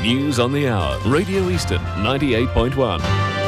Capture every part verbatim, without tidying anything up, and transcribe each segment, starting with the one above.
News on the Hour. Radio Eastern ninety-eight point one.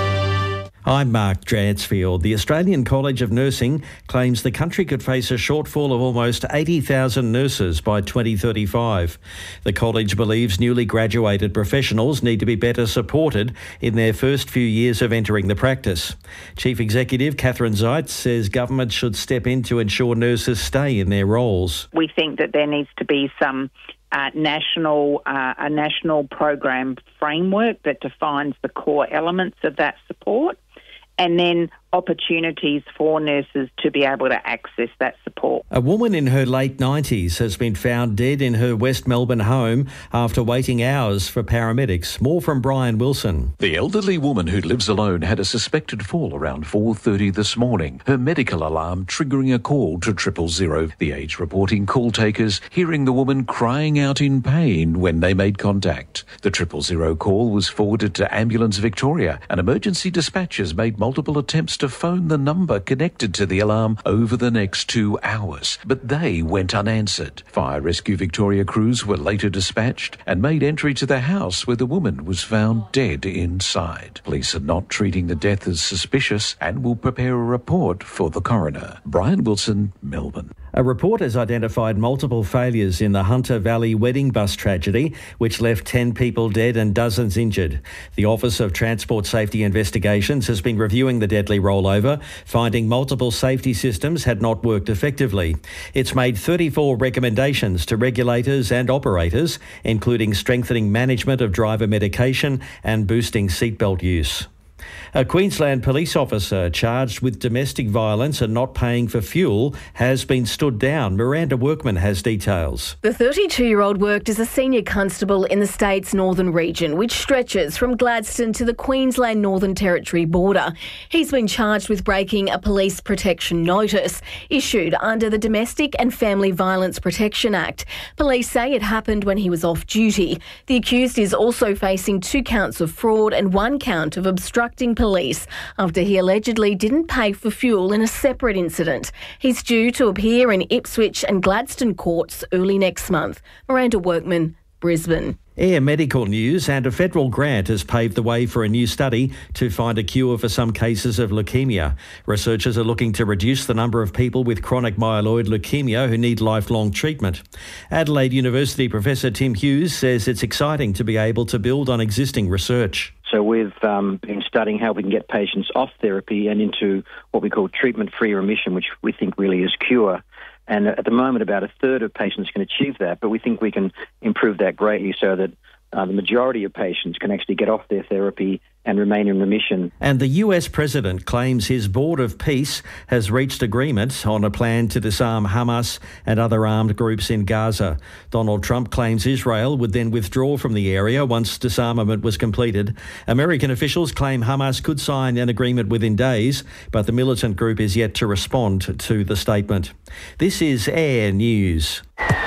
I'm Mark Dransfield. The Australian College of Nursing claims the country could face a shortfall of almost eighty thousand nurses by twenty thirty-five. The college believes newly graduated professionals need to be better supported in their first few years of entering the practice. Chief Executive Catherine Zeitz says government should step in to ensure nurses stay in their roles. We think that there needs to be some uh, national, uh, a national program framework that defines the core elements of that support, and then opportunities for nurses to be able to access that support. A woman in her late nineties has been found dead in her West Melbourne home after waiting hours for paramedics. More from Brian Wilson. The elderly woman who lives alone had a suspected fall around four thirty this morning, her medical alarm triggering a call to triple zero. The Age reporting call takers hearing the woman crying out in pain when they made contact. The triple zero call was forwarded to Ambulance Victoria, and emergency dispatchers made multiple attempts to phone the number connected to the alarm over the next two hours, but they went unanswered. Fire Rescue Victoria crews were later dispatched and made entry to the house where the woman was found dead inside. Police are not treating the death as suspicious and will prepare a report for the coroner. Brian Wilson, Melbourne. A report has identified multiple failures in the Hunter Valley wedding bus tragedy, which left ten people dead and dozens injured. The Office of Transport Safety Investigations has been reviewing the deadly rollover, finding multiple safety systems had not worked effectively. It's made thirty-four recommendations to regulators and operators, including strengthening management of driver medication and boosting seatbelt use. A Queensland police officer charged with domestic violence and not paying for fuel has been stood down. Miranda Workman has details. The thirty-two-year-old worked as a senior constable in the state's northern region, which stretches from Gladstone to the Queensland Northern Territory border. He's been charged with breaking a police protection notice issued under the Domestic and Family Violence Protection Act. Police say it happened when he was off duty. The accused is also facing two counts of fraud and one count of obstructing police after he allegedly didn't pay for fuel in a separate incident. He's due to appear in Ipswich and Gladstone courts early next month. Miranda Workman, Brisbane. Air medical news, and a federal grant has paved the way for a new study to find a cure for some cases of leukemia. Researchers are looking to reduce the number of people with chronic myeloid leukemia who need lifelong treatment. Adelaide University Professor Tim Hughes says it's exciting to be able to build on existing research. So we've um, been studying how we can get patients off therapy and into what we call treatment-free remission, which we think really is cure. And at the moment, about a third of patients can achieve that, but we think we can improve that greatly so that uh, the majority of patients can actually get off their therapy and remain in remission. And the U S president claims his Board of Peace has reached agreement on a plan to disarm Hamas and other armed groups in Gaza. Donald Trump claims Israel would then withdraw from the area once disarmament was completed. American officials claim Hamas could sign an agreement within days, but the militant group is yet to respond to the statement. This is Air News.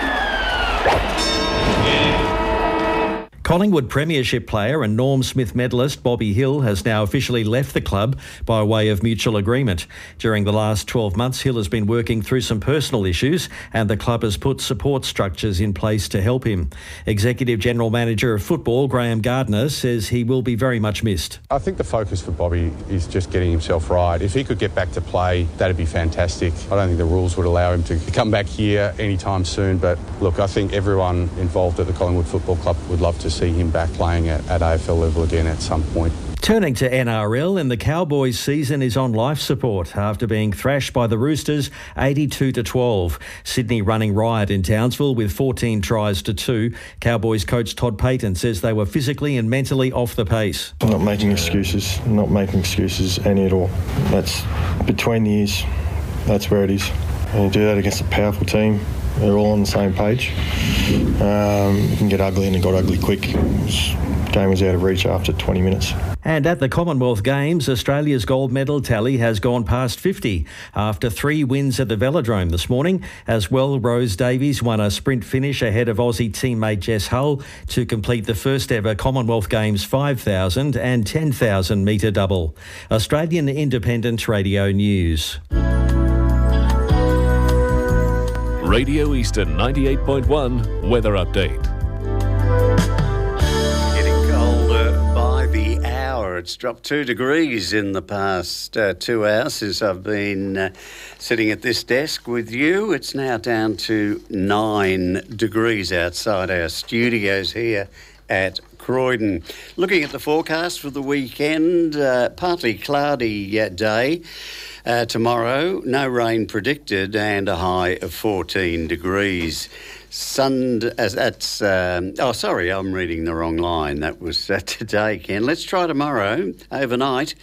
Collingwood Premiership player and Norm Smith medalist Bobby Hill has now officially left the club by way of mutual agreement. During the last twelve months, Hill has been working through some personal issues and the club has put support structures in place to help him. Executive General Manager of Football, Graham Gardner, says he will be very much missed. I think the focus for Bobby is just getting himself right. If he could get back to play, that'd be fantastic. I don't think the rules would allow him to come back here anytime soon, but look, I think everyone involved at the Collingwood Football Club would love to see him back playing at, at A F L level again at some point. Turning to N R L, and the Cowboys' season is on life support after being thrashed by the Roosters eighty-two to twelve. Sydney running riot in Townsville with fourteen tries to two. Cowboys coach Todd Payton says they were physically and mentally off the pace. I'm not making excuses, I'm not making excuses any at all. That's between the ears, that's where it is. And you do that against a powerful team. They're all on the same page. Um, it can get ugly, and it got ugly quick. The game was out of reach after twenty minutes. And at the Commonwealth Games, Australia's gold medal tally has gone past fifty after three wins at the Velodrome this morning. As well, Rose Davies won a sprint finish ahead of Aussie teammate Jess Hull to complete the first ever Commonwealth Games five thousand and ten thousand metre double. Australian Independent Radio News. Radio Eastern ninety-eight point one Weather Update. It's dropped two degrees in the past uh, two hours since I've been uh, sitting at this desk with you. It's now down to nine degrees outside our studios here at Croydon. Looking at the forecast for the weekend, uh, partly cloudy uh, day. Uh, tomorrow, no rain predicted and a high of fourteen degrees. Sun, as that's, um, oh, sorry, I'm reading the wrong line. That was uh, today, Ken. Let's try tomorrow, overnight.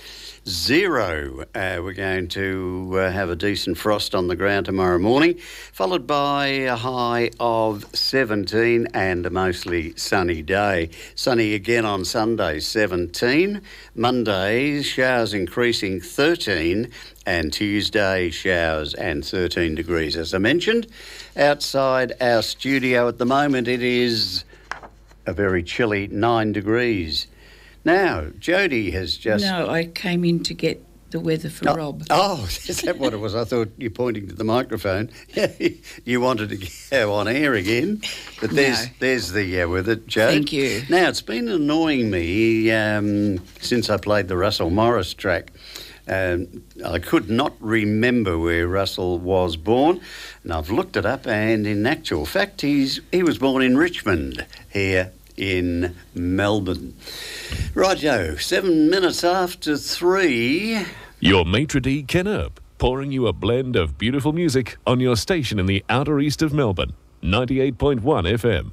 Zero. Uh, we're going to uh, have a decent frost on the ground tomorrow morning, followed by a high of seventeen and a mostly sunny day. Sunny again on Sunday, seventeen. Monday, showers increasing, thirteen. And Tuesday, showers and thirteen degrees. As I mentioned, outside our studio at the moment, it is a very chilly nine degrees. Now, Jody has just... No, I came in to get the weather for oh, Rob. Oh, is that what it was? I thought you were pointing to the microphone. You wanted to go on air again. But there's No. there's the uh, weather, Jody. Thank you. Now, it's been annoying me um, since I played the Russell Morris track. Um, I could not remember where Russell was born, and I've looked it up, and in actual fact, he's he was born in Richmond, here in Melbourne. Righto, seven minutes after three. Your maitre d' Ken Earp, pouring you a blend of beautiful music on your station in the outer east of Melbourne, ninety-eight point one F M.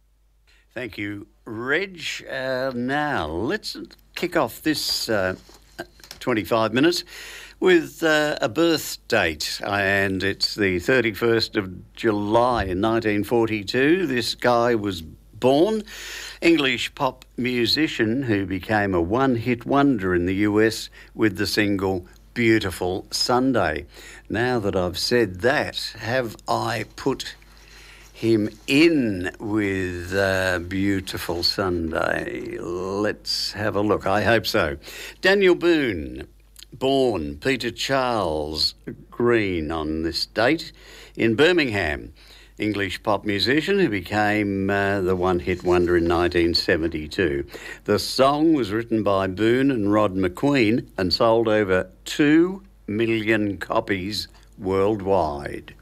Thank you, Reg. Uh, now, let's kick off this uh, twenty-five minutes with uh, a birth date, and it's the thirty-first of July in nineteen forty-two. This guy was born, English pop musician who became a one-hit wonder in the U S with the single Beautiful Sunday. Now that I've said that, have I put him in with uh, Beautiful Sunday? Let's have a look. I hope so. Daniel Boone, born Peter Charles Green on this date in Birmingham. English pop musician who became uh, the one-hit wonder in nineteen seventy-two. The song was written by Boone and Rod McQueen and sold over two million copies worldwide.